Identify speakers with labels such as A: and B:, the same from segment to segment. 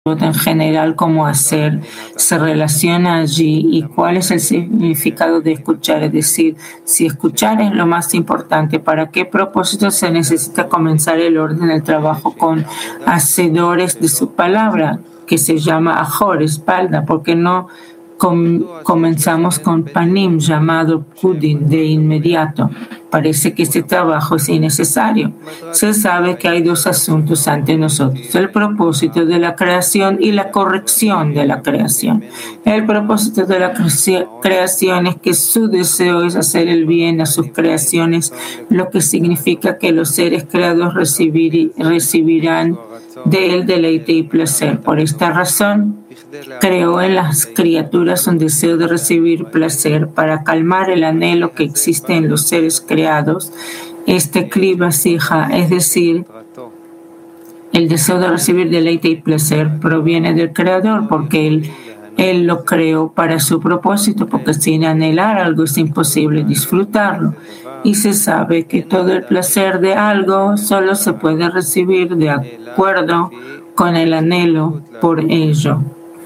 A: en general, cómo hacer, se relaciona allí y cuál es el significado de escuchar. Es decir, si escuchar es lo más importante, ¿para qué propósito se necesita comenzar el orden del trabajo con hacedores de su palabra, que se llama ajor, espalda? ¿Por qué no comenzamos con panim, llamado kudin, de inmediato? Parece que este trabajo es innecesario. Se sabe que hay dos asuntos ante nosotros: el propósito de la creación y la corrección de la creación. El propósito de la creación es que su deseo es hacer el bien a sus creaciones, lo que significa que los seres creados recibirán de él deleite y placer. Por esta razón, creó en las criaturas un deseo de recibir placer para calmar el anhelo que existe en los seres creados. Este kli vasija, es decir, el deseo de recibir deleite y placer, proviene del Creador, porque Él lo creó para su propósito, porque sin anhelar algo es imposible disfrutarlo. Y se sabe que todo el placer de algo solo se puede recibir de acuerdo con el anhelo por ello.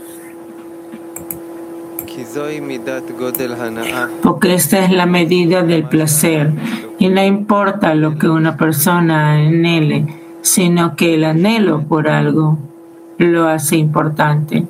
A: Porque esta es la medida del placer, y no importa lo que una persona anhele, sino que el anhelo por algo lo hace importante.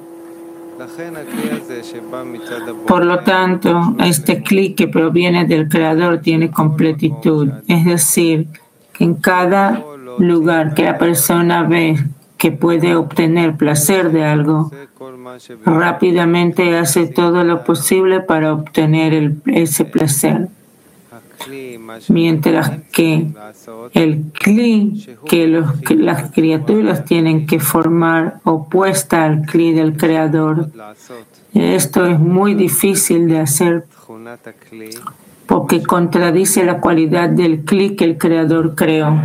A: Por lo tanto, este kli que proviene del Creador tiene completitud, es decir, que en cada lugar que la persona ve que puede obtener placer de algo, rápidamente hace todo lo posible para obtener ese placer. Mientras que el kli que las criaturas tienen que formar opuesta al kli del Creador, esto es muy difícil de hacer porque contradice la cualidad del kli que el Creador creó.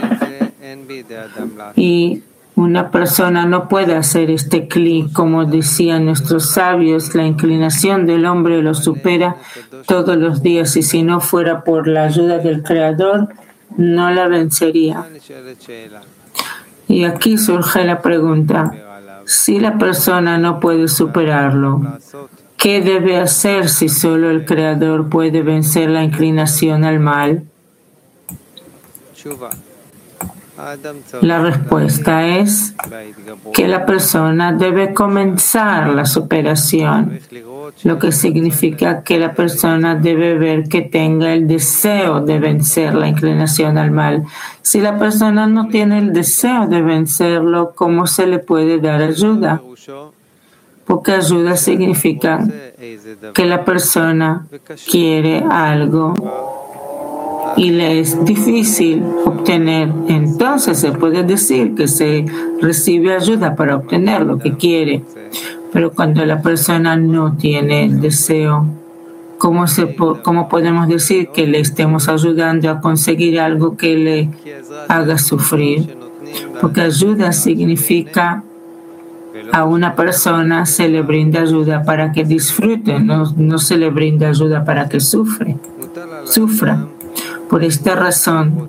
A: Y una persona no puede hacer este kli, como decían nuestros sabios, la inclinación del hombre lo supera todos los días, y si no fuera por la ayuda del Creador, no la vencería. Y aquí surge la pregunta: si la persona no puede superarlo, ¿qué debe hacer si solo el Creador puede vencer la inclinación al mal? La respuesta es que la persona debe comenzar la superación, lo que significa que la persona debe ver que tenga el deseo de vencer la inclinación al mal. Si la persona no tiene el deseo de vencerlo, ¿cómo se le puede dar ayuda? Porque ayuda significa que la persona quiere algo y le es difícil obtener. Entonces se puede decir que se recibe ayuda para obtener lo que quiere. Pero cuando la persona no tiene el deseo, ¿cómo podemos decir que le estemos ayudando a conseguir algo que le haga sufrir? Porque ayuda significa a una persona se le brinda ayuda para que disfrute, no se le brinda ayuda para que sufra. Por esta razón,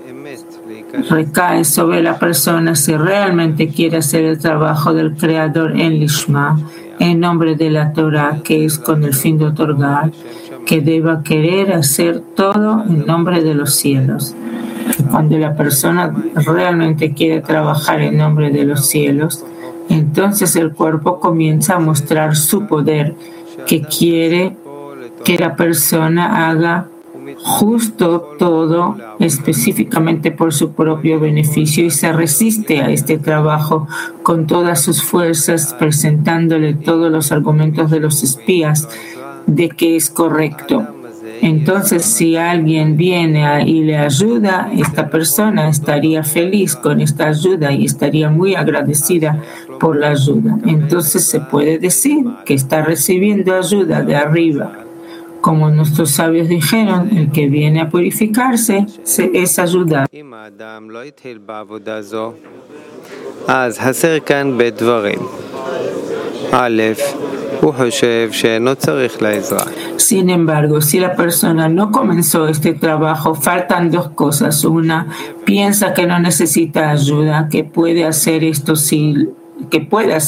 A: recae sobre la persona si realmente quiere hacer el trabajo del Creador en Lishma, en nombre de la Torah, que es con el fin de otorgar, que deba querer hacer todo en nombre de los cielos. Y cuando la persona realmente quiere trabajar en nombre de los cielos, entonces el cuerpo comienza a mostrar su poder, que quiere que la persona haga justo todo específicamente por su propio beneficio, y se resiste a este trabajo con todas sus fuerzas, presentándole todos los argumentos de los espías de que es correcto. Entonces, si alguien viene y le ayuda, esta persona estaría feliz con esta ayuda y estaría muy agradecida por la ayuda. Entonces se puede decir que está recibiendo ayuda de arriba. Como nuestros sabios dijeron, el que viene a purificarse es ayudado. Sin embargo, si la persona no comenzó este trabajo, faltan dos cosas. Una, piensa que no necesita ayuda, que puede hacer esto que pueda